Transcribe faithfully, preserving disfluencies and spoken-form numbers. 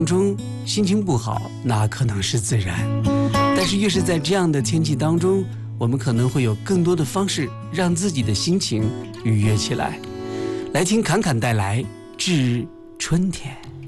中心情不好，那可能是自然，但是越是在这样的天气当中，我们可能会有更多的方式让自己的心情愉悦起来。来听侃侃带来致春天。